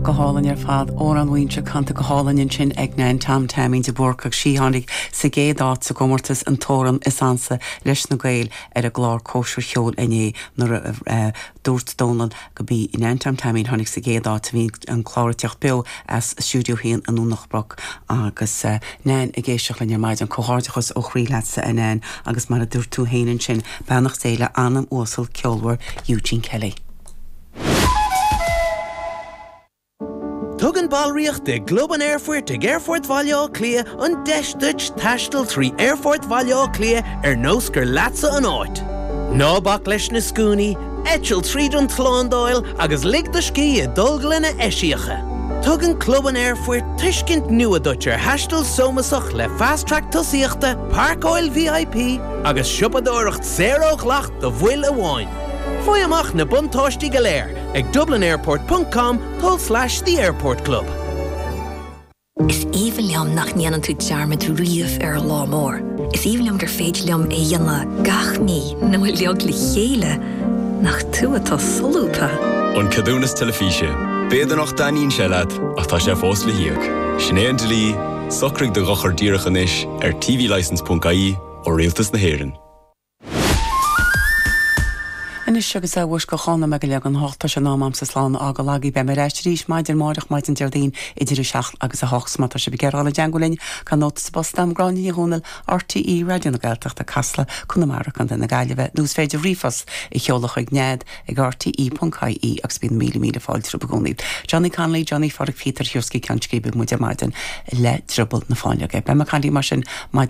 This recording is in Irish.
go hálan ar fad ó an bhainte canta go hálan in sin ag nein tam tamín de borcach sí hánig sa géadát sa gomortas an tóran is ansa leis na gail ar a glár cóisiir cheol iné nuair a dúirt dónan go bí in nein tam tamín hánig sa géadát hí an chláirteach bil as stúdio híon an únachbrach agus nein a géisteach le maid an cóhardachas ó chríleat sa inéin agus mar a dúirt tú héanaan sin benach céile anam ósal ceolhar Eugene Kelly. Tugan balríocht de Globan Airfort ag Airfort Valleó Clia an deisdut tastal trí Airfort Valleó Clia nóscar latsa an áit. Nábach leis na scúni, etil tríd an tlándáil agus lig de ski a dulglana eisiacha. Tugan Globan Airfort tuiscint nua dutcher hastal somasach le fast track tusaíochta, Park Oil VIP agus siupadóireacht 0 glacht do bhfuil a bháin. Foy amach na buntáistí go léir ag dublinairport.com/the airport club. Is even liam nach níanaan tú dearmid riamh ar lámór. Is even liam gur féidir liam é dhéanana gach ní nó leog le chéile nach tú atá solúpa. An cadúnas telefíse, béidir nach daíonn sé leat ach tá sé fós le hiag. Sinéad Lí, socraigh de rochar díreachan is ar tvlicense.ie ó Rialtas na Héireann. Is segus a bhuis go chána me go leag an háta se námam sa sláán aga lagi be me reist rís maidir marach maid an deardín idir seach agus a hochsmata se begerála deangolinn can not bostam gráni húnal RTE radio na gailteach a casla chuna marach an na gaiileh dús féidir rifas I cheolach ag nead ag RTE.ie agus bín míle fáil trúbagóníd. Johnny Conley, Johnny Farag Peter Hirsky Kanchki be muidir maidin le trúbal na fáinlega. Be me canlí mar sin